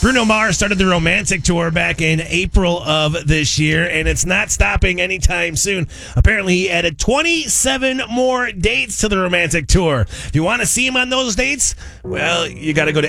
Bruno Mars started the Romantic Tour back in April of this year, and it's not stopping anytime soon. Apparently, he added 27 more dates to the Romantic Tour. If you want to see him on those dates, well, you got to go to